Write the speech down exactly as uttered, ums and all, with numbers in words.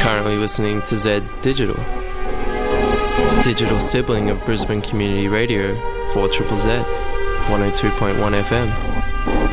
currently listening to Z Digital, the digital sibling of Brisbane Community Radio, four Z Z Z, one oh two point one F M.